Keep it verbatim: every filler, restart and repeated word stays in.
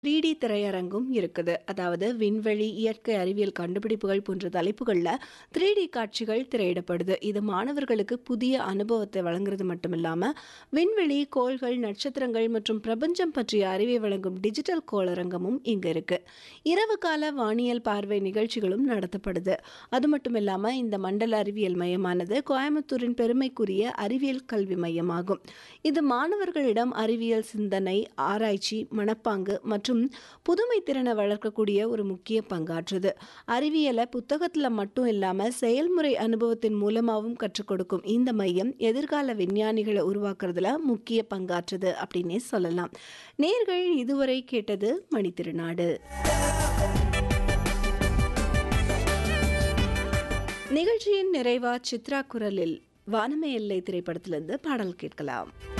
Three D திரையரங்கும் இருக்குது. அதாவது விண்வெளி, இயற்கை அறிவியல் கண்டுபிடிப்புகள் போன்ற தலைப்புகள்ல த்ரீ டி காட்சிகள் திரையிடப்படுது. இது மாணவர்களுக்கு புதிய அனுபவத்தை வழங்குறது மட்டும் இல்லாம, விண்வெளி, கோள்கள், நட்சத்திரங்கள் மற்றும் பிரபஞ்சம் பற்றிய அறிவை வழங்கும் டிஜிட்டல் கோளரங்கமும் இங்க இருக்கு. இரவு கால வானியல் பார்வை நிகழ்ச்சிகளும் நடத்தப்படுது. அது மட்டும் இல்லாம இந்த மண்டல அறிவியல் மையமானது கோயம்புத்தூரின் பெருமைக்குரிய அறிவியல் கல்வி மையமாகும். இது மாணவர்களிடம் அறிவியல் சிந்தனை, ஆராய்ச்சி, மனப்பாங்கு மற்றும் புதுமை திறனை வளர்க்கக்கூடிய ஒரு முக்கிய பங்காற்றுது. அறிவியலை புத்தகத்துல மட்டும் இல்லாம செயல்முறை அனுபவத்தின் மூலமாகவும் கற்றுக் கொடுக்கும் இந்த மையம் எதிர்கால விஞ்ஞானிகளை உருவாக்குறதுல முக்கிய பங்காற்றுது அப்படின்னே சொல்லலாம். நேர்கள் இதுவரை கேட்டது மணித்திருநாடு. நிகழ்ச்சியின் நிறைவா சித்ரா குரலில் வானமே எல்லை திரைப்படத்திலிருந்து பாடல் கேட்கலாம்.